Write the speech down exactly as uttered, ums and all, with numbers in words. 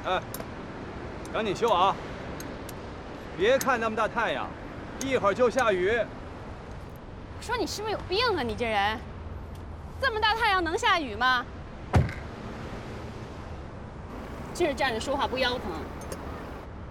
哎，赶紧修啊！别看那么大太阳，一会儿就下雨。 我说你是不是有病啊？你这人，这么大太阳能下雨吗？就是站着说话不腰疼。